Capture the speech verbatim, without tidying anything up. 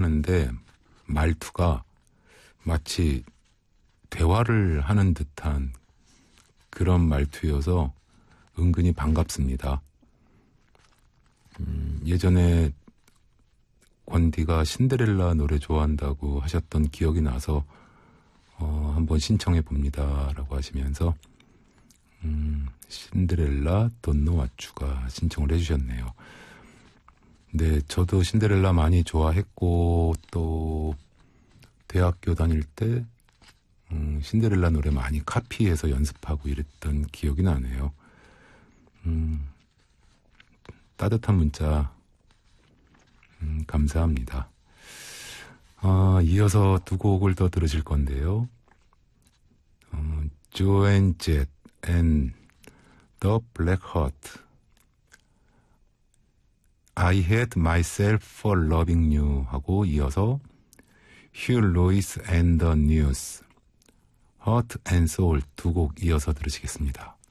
하는데 말투가 마치 대화를 하는 듯한 그런 말투여서 은근히 반갑습니다. 음, 예전에 권디가 신데렐라 노래 좋아한다고 하셨던 기억이 나서 어, 한번 신청해 봅니다 라고 하시면서 음, 신데렐라 Don't Know What You가 신청을 해주셨네요. 네, 저도 신데렐라 많이 좋아했고 또 대학교 다닐 때 음, 신데렐라 노래 많이 카피해서 연습하고 이랬던 기억이 나네요. 음, 따뜻한 문자 음, 감사합니다. 아, 이어서 두 곡을 더 들으실 건데요. 어, Joan Jett and The Black Heart I Hate Myself for Loving You 하고 이어서 Hugh Lewis and the News Heart and Soul 두 곡 이어서 들으시겠습니다.